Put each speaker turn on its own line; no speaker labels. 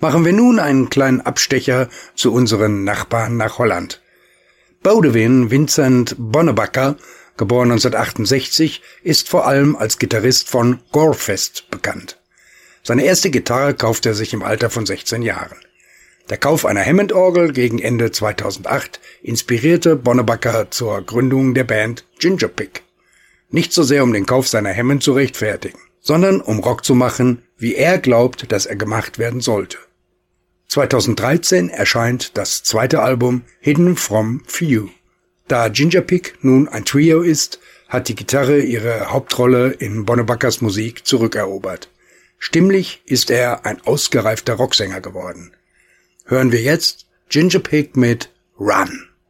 machen wir nun einen kleinen Abstecher zu unseren Nachbarn nach Holland. Boudewijn Vincent Bonnebakker, geboren 1968, ist vor allem als Gitarrist von Gorefest bekannt. Seine erste Gitarre kaufte er sich im Alter von 16 Jahren. Der Kauf einer Hammond-Orgel gegen Ende 2008 inspirierte Bonnebakker zur Gründung der Band Ginger Pick. Nicht so sehr, um den Kauf seiner Hammond zu rechtfertigen, sondern um Rock zu machen, wie er glaubt, dass er gemacht werden sollte. 2013 erscheint das zweite Album Hidden from View. Da Ginger Pick nun ein Trio ist, hat die Gitarre ihre Hauptrolle in Bonnebakkers Musik zurückerobert. Stimmlich ist er ein ausgereifter Rocksänger geworden. Hören wir jetzt Ginger Pick mit Run.